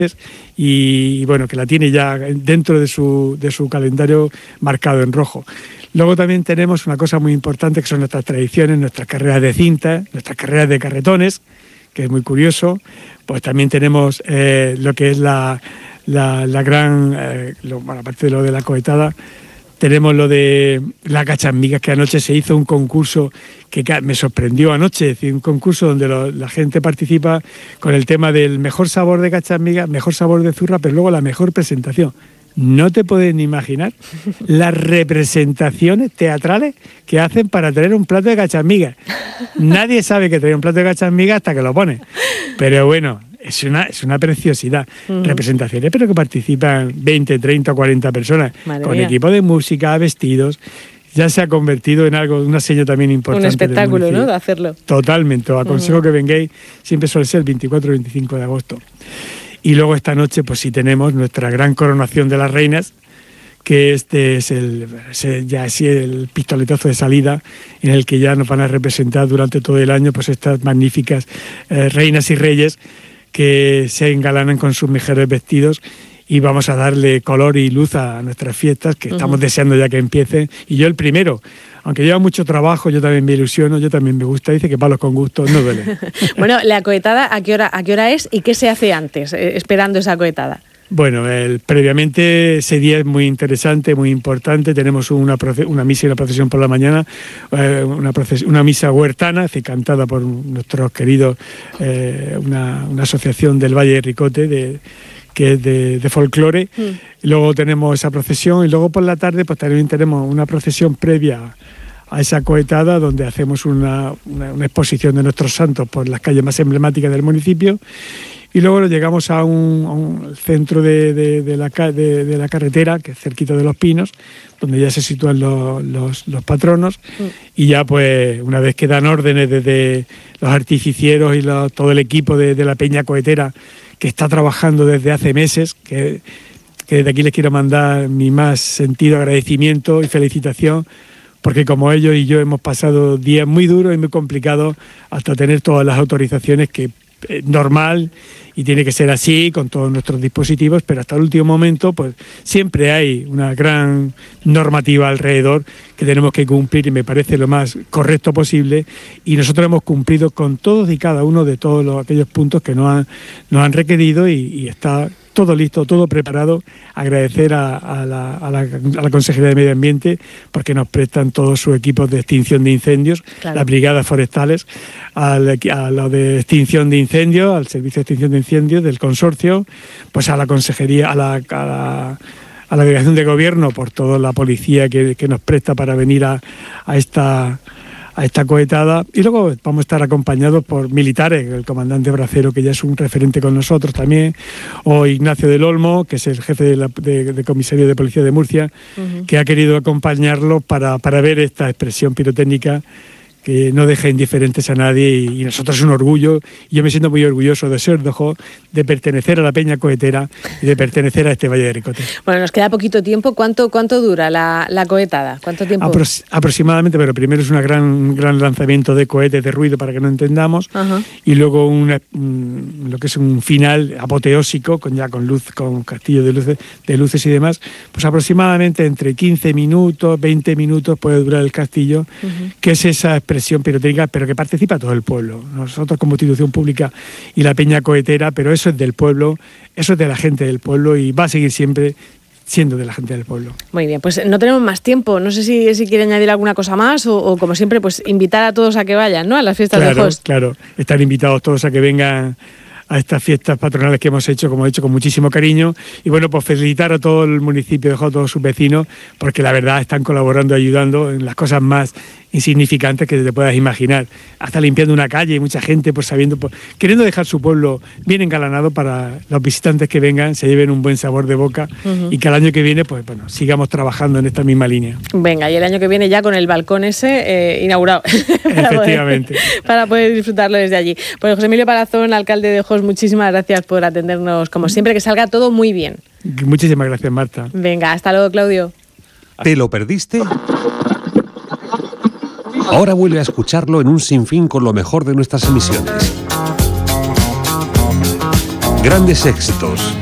y bueno, que la tiene ya dentro de su calendario marcado en rojo. Luego también tenemos una cosa muy importante que son nuestras tradiciones, nuestras carreras de cinta, nuestras carreras de carretones, que es muy curioso. Pues también tenemos lo que es la gran, aparte de lo de la cohetada, tenemos lo de las gachamigas, que anoche se hizo un concurso que me sorprendió anoche, es decir, un concurso donde la gente participa con el tema del mejor sabor de gachamigas, mejor sabor de zurra, pero luego la mejor presentación. No te puedes ni imaginar las representaciones teatrales que hacen para traer un plato de gachamigas. Nadie sabe que trae un plato de gachamigas hasta que lo pone. Pero bueno, es una preciosidad. Representaciones, pero que participan 20, 30 o 40 personas. Madre con mía. Equipo de música, vestidos. Ya se ha convertido en algo, una seña también importante. Un espectáculo, ¿no?, de hacerlo. Totalmente. Os aconsejo que vengáis. Siempre suele ser el 24 o 25 de agosto. Y luego esta noche, pues sí tenemos nuestra gran coronación de las reinas, que este es el pistoletazo de salida en el que ya nos van a representar durante todo el año pues estas magníficas reinas y reyes que se engalanan con sus mejores vestidos, y vamos a darle color y luz a nuestras fiestas, que estamos deseando ya que empiecen. Y yo el primero, aunque lleva mucho trabajo, yo también me ilusiono, yo también me gusta, dice que palos con gusto no duele. Bueno, la cohetada, ¿a qué hora es y qué se hace antes, esperando esa cohetada? Bueno, previamente ese día es muy interesante, muy importante. Tenemos una misa y una procesión por la mañana, una misa huertana, cantada por nuestros queridos, una asociación del Valle de Ricote, que es de folclore. Luego tenemos esa procesión y luego por la tarde pues también tenemos una procesión previa a esa cohetada, donde hacemos una exposición de nuestros santos por las calles más emblemáticas del municipio. Y luego llegamos a un centro de la carretera, que es cerquita de Los Pinos, donde ya se sitúan los patronos. Y ya pues una vez que dan órdenes desde los artificieros y todo el equipo de la Peña Cohetera, que está trabajando desde hace meses, que desde aquí les quiero mandar mi más sentido agradecimiento y felicitación, porque como ellos y yo hemos pasado días muy duros y muy complicados hasta tener todas las autorizaciones, que es normal y tiene que ser así con todos nuestros dispositivos, pero hasta el último momento pues siempre hay una gran normativa alrededor que tenemos que cumplir, y me parece lo más correcto posible, y nosotros hemos cumplido con todos y cada uno de todos aquellos puntos que nos han requerido, y está todo listo, todo preparado. Agradecer a la Consejería de Medio Ambiente, porque nos prestan todos sus equipos de extinción de incendios, claro, las brigadas forestales, a lo de extinción de incendios, al servicio de extinción de incendios del consorcio, pues a la Consejería, a la Delegación de Gobierno, por toda la policía que nos presta para venir a esta cohetada. Y luego vamos a estar acompañados por militares, el comandante Bracero, que ya es un referente con nosotros también, o Ignacio del Olmo, que es el jefe de comisario de policía de Murcia, que ha querido acompañarlo para ver esta expresión pirotécnica que no deja indiferentes a nadie, y nosotros es un orgullo. Yo me siento muy orgulloso de ser de Jó, de pertenecer a la Peña Cohetera y de pertenecer a este Valle de Ricote. Bueno, nos queda poquito tiempo. ¿Cuánto dura la cohetada? ¿Cuánto tiempo? Aproximadamente, pero primero es un gran lanzamiento de cohetes de ruido, para que no entendamos, y luego lo que es un final apoteósico, con luz, con castillo de luces y demás. Pues aproximadamente entre 15 minutos, 20 minutos puede durar el castillo, que es esa expresión pirotécnica, pero que participa todo el pueblo. Nosotros como institución pública y la Peña Cohetera, pero eso es del pueblo, eso es de la gente del pueblo, y va a seguir siempre siendo de la gente del pueblo. Muy bien, pues no tenemos más tiempo. No sé si quiere añadir alguna cosa más, o como siempre, pues invitar a todos a que vayan, ¿no?, a las fiestas de Jos. Claro, están invitados todos a que vengan a estas fiestas patronales que hemos hecho, como he dicho, con muchísimo cariño. Y bueno, pues felicitar a todo el municipio de Jos, a todos sus vecinos, porque la verdad están colaborando, ayudando en las cosas más insignificantes que te puedas imaginar, hasta limpiando una calle, y mucha gente pues sabiendo, pues, queriendo dejar su pueblo bien engalanado para los visitantes que vengan, se lleven un buen sabor de boca, y que el año que viene pues bueno, sigamos trabajando en esta misma línea. Venga, y el año que viene ya con el balcón ese inaugurado. Efectivamente. Para poder disfrutarlo desde allí. Pues José Emilio Palazón, alcalde de Jos, muchísimas gracias por atendernos, como siempre, que salga todo muy bien. Muchísimas gracias, Marta. Venga, hasta luego, Claudio. ¿Te lo perdiste? Ahora vuelve a escucharlo en un sinfín con lo mejor de nuestras emisiones. Grandes éxitos.